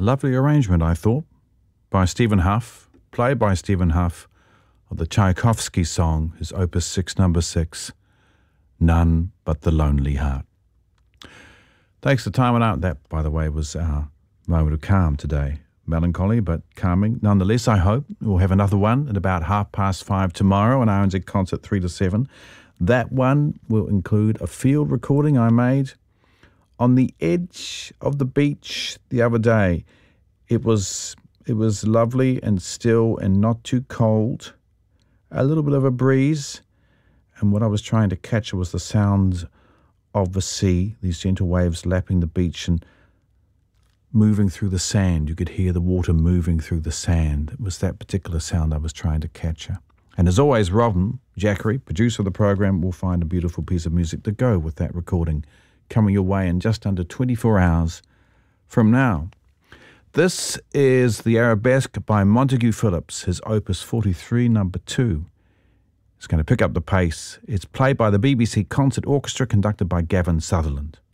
Lovely arrangement, I thought, by Stephen Huff, played by Stephen Huff, of the Tchaikovsky song, his Opus 6, number 6, None But the Lonely Heart. Thanks to Time and Out. That, by the way, was our moment of calm today. Melancholy, but calming. Nonetheless, I hope we'll have another one at about 5:30 tomorrow on RNZ Concert 3 to 7. That one will include a field recording I made on the edge of the beach the other day. It was lovely and still and not too cold. A little bit of a breeze. And what I was trying to capture was the sounds of the sea, these gentle waves lapping the beach and moving through the sand. You could hear the water moving through the sand. It was that particular sound I was trying to capture. And as always, Robin Jackery, producer of the program, will find a beautiful piece of music to go with that recording, coming your way in just under 24 hours from now. This is the Arabesque by Montague Phillips, his Opus 43, number 2. It's going to pick up the pace. It's played by the BBC Concert Orchestra, conducted by Gavin Sutherland.